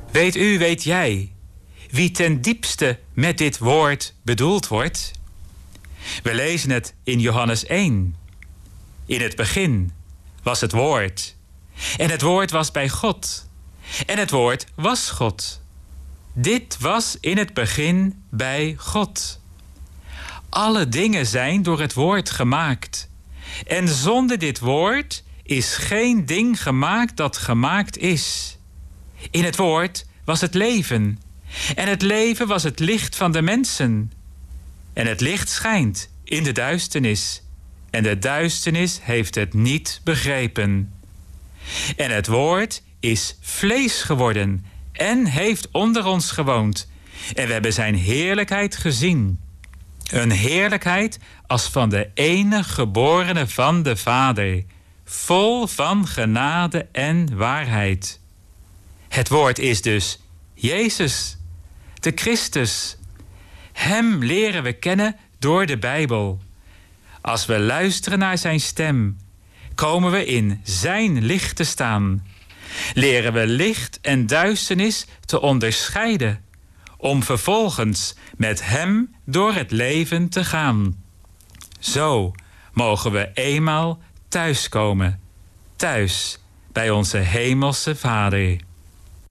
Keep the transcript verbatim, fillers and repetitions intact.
Weet u, weet jij, wie ten diepste met dit woord bedoeld wordt? We lezen het in Johannes één. In het begin was het woord. En het woord was bij God. En het woord was God. Dit was in het begin bij God. Alle dingen zijn door het woord gemaakt. En zonder dit woord is geen ding gemaakt dat gemaakt is. In het woord was het leven. En het leven was het licht van de mensen. En het licht schijnt in de duisternis. En de duisternis heeft het niet begrepen. En het woord is vlees geworden en heeft onder ons gewoond. En we hebben zijn heerlijkheid gezien. Een heerlijkheid als van de enige geborene van de Vader, vol van genade en waarheid. Het woord is dus Jezus, de Christus. Hem leren we kennen door de Bijbel. Als we luisteren naar zijn stem, komen we in zijn licht te staan. Leren we licht en duisternis te onderscheiden, om vervolgens met hem door het leven te gaan. Zo mogen we eenmaal thuiskomen, thuis bij onze hemelse Vader.